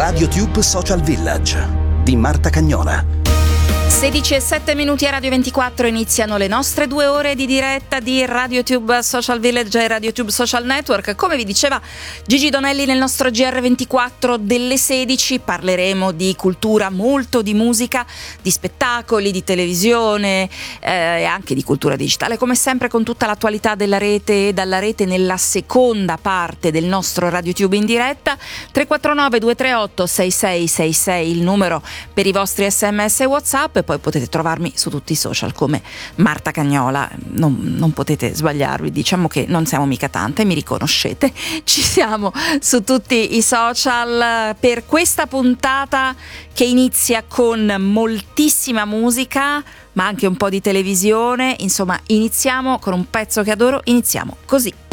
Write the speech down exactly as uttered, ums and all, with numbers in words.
RadioTube Social Village di Marta Cagnola. sedici e sette minuti a Radio ventiquattro, iniziano le nostre due ore di diretta di RadioTube Social Village e RadioTube Social Network. Come vi diceva Gigi Donelli nel nostro G R ventiquattro delle sedici, parleremo di cultura, molto di musica, di spettacoli, di televisione eh, e anche di cultura digitale, come sempre con tutta l'attualità della rete e dalla rete nella seconda parte del nostro RadioTube in diretta. Tre quattro nove due tre otto sei sei sei sei il numero per i vostri sms e WhatsApp, e poi potete trovarmi su tutti i social come Marta Cagnola, non, non potete sbagliarvi, diciamo che non siamo mica tante, mi riconoscete, ci siamo su tutti i social per questa puntata che inizia con moltissima musica ma anche un po' di televisione. Insomma, iniziamo con un pezzo che adoro, iniziamo così.